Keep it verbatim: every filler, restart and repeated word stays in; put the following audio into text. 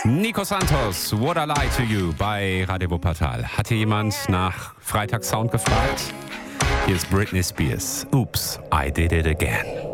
Nico Santos, Would I Lie to You bei Radio Wuppertal. Hat hier jemand nach Freitagssound gefragt? Hier ist Britney Spears. Oops, I did it again.